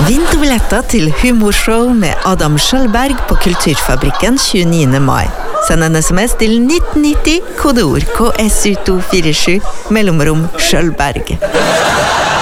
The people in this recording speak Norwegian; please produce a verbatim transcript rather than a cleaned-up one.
Vinterbilletter til humorshow med Adam Schjølberg på Kulturfabrikken tjueniende mai. Send en sms til nitten nitti, kodeord K S U to fire sju, mellomrom Schjølberg.